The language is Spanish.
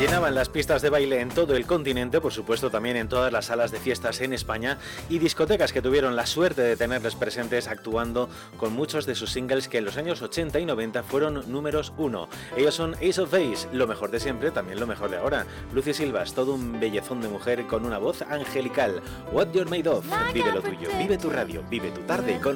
Llenaban las pistas de baile en todo el continente, por supuesto también en todas las salas de fiestas en España, y discotecas que tuvieron la suerte de tenerles presentes actuando con muchos de sus singles que en los años 80 y 90 fueron números 1. Ellos son Ace of Base, lo mejor de siempre, también lo mejor de ahora. Lucy Silvas, todo un bellezón de mujer con una voz angelical. What You're Made Of, vive lo tuyo, vive tu radio, vive tu tarde con